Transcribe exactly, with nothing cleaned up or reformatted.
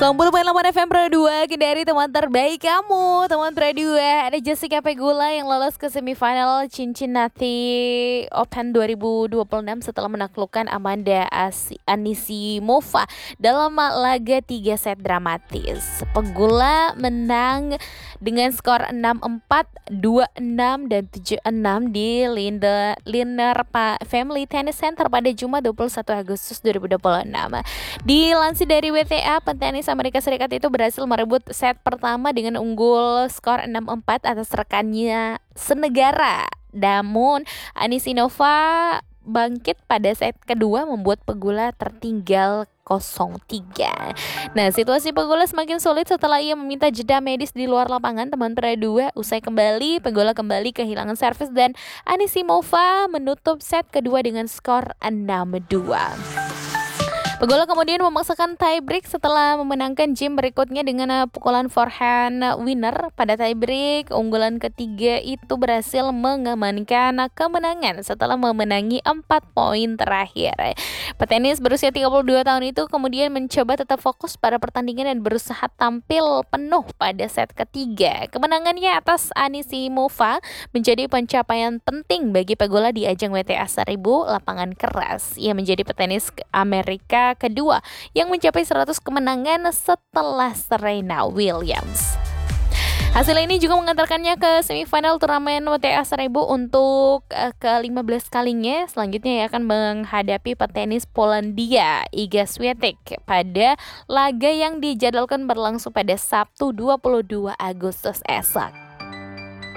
sembilan puluh koma delapan F M Pro dua, dari teman terbaik kamu, teman Pro dua. Ada Jessica Pegula yang lolos ke semifinal Cincinnati Open dua ribu dua puluh enam setelah menaklukkan Amanda Asi- Anisimova dalam laga tiga set dramatis. Pegula menang dengan skor enam empat, dua enam, dan tujuh enam di Linde, Liner Pa- Family Tennis Center pada Jumat dua puluh satu Agustus dua ribu dua puluh enam. Dilansir dari W T A, petenis Amerika Serikat itu berhasil merebut set pertama dengan unggul skor enam empat atas rekannya senegara. Namun Anisimova bangkit pada set kedua membuat Pegula tertinggal nol tiga. Nah, situasi Pegula semakin sulit setelah ia meminta jeda medis di luar lapangan. Teman Pro dua, usai kembali, Pegula kembali kehilangan servis dan Anisimova menutup set kedua dengan skor enam dua. Pegula kemudian memaksakan tie break setelah memenangkan game berikutnya dengan uh, pukulan forehand winner. Pada tie break, unggulan ketiga itu berhasil mengamankan uh, kemenangan setelah memenangi empat poin terakhir. Petenis berusia tiga puluh dua tahun itu kemudian mencoba tetap fokus pada pertandingan dan berusaha tampil penuh pada set ketiga. Kemenangannya atas Anisimova menjadi pencapaian penting bagi Pegula di ajang W T A seribu lapangan keras. Ia menjadi petenis Amerika kedua yang mencapai seratus kemenangan setelah Serena Williams. Hasil ini juga mengantarkannya ke semifinal turnamen W T A seribu untuk uh, ke lima belas kalinya. Selanjutnya ia akan menghadapi petenis Polandia Iga Swiatek pada laga yang dijadwalkan berlangsung pada Sabtu dua puluh dua Agustus esok.